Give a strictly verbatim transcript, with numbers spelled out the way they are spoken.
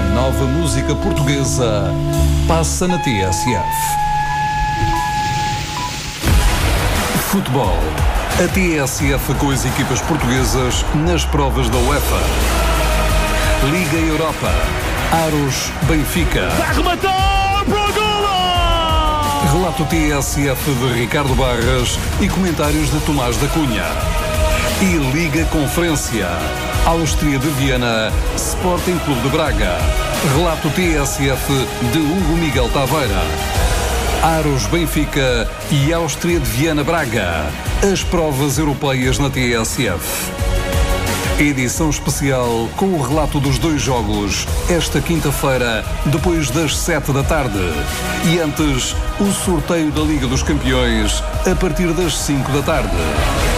nova música portuguesa passa na T S F. Futebol. A T S F com as equipas portuguesas nas provas da UEFA. Liga Europa. Aros, Benfica. Vai rematar para o golo! Relato T S F de Ricardo Barras e comentários de Tomás da Cunha. E Liga Conferência. Áustria de Viena, Sporting Clube de Braga. Relato T S F de Hugo Miguel Taveira. Aros, Benfica e Áustria de Viena, Braga. As provas europeias na T S F. Edição especial com o relato dos dois jogos, esta quinta-feira, depois das sete da tarde. E antes, o sorteio da Liga dos Campeões, a partir das cinco da tarde.